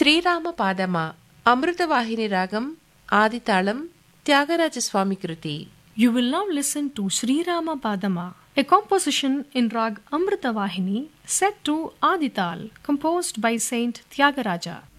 Srirama పాదమ Amruthavahini Ragam ఆదితాళం Tyagaraja Swamy Kriti. You will now listen to Sri Rama Padama, a composition in Rag Amritavahini set to Adital, composed by Saint Tyagaraja.